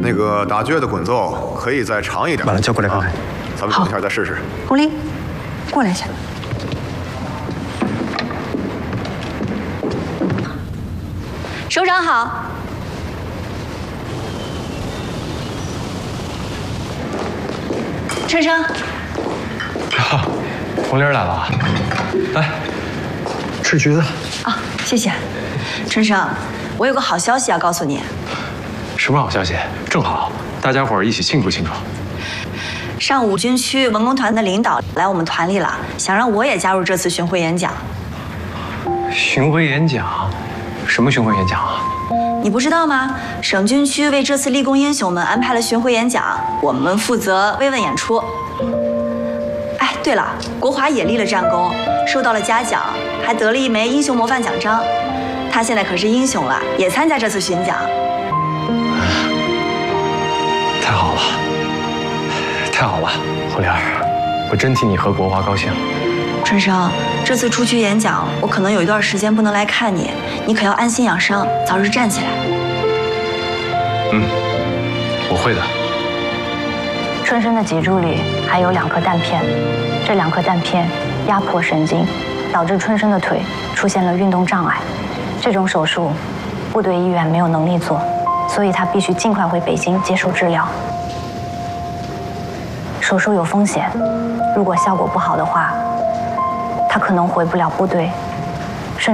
那个打撅的滚奏可以再长一点。 把他叫过来看看。 咱们等一下再试试。 红玲，过来一下。首长好。春生。 红玲来了啊！来，吃橘子。 啊，谢谢。春生，我有个好消息要告诉你。 什么好消息？正好，大家伙儿一起庆祝庆祝。 上午军区文工团的领导来我们团里了，想让我也加入这次巡回演讲。 巡回演讲？什么巡回演讲啊？ 你不知道吗？省军区为这次立功英雄们安排了巡回演讲，我们负责慰问演出。哎，对了，国华也立了战功，受到了嘉奖，还得了一枚英雄模范奖章。他现在可是英雄了，也参加这次巡讲。 太好了，太好了，红莲儿，我真替你和国华高兴。 春生，这次出去演讲，我可能有一段时间不能来看你，你可要安心养伤，早日站起来。 我会的。 春生的脊柱里还有2颗弹片，这2颗弹片压迫神经，导致春生的腿出现了运动障碍。这种手术，部队医院没有能力做，所以他必须尽快回北京接受治疗。手术有风险，如果效果不好的话，他可能回不了部队，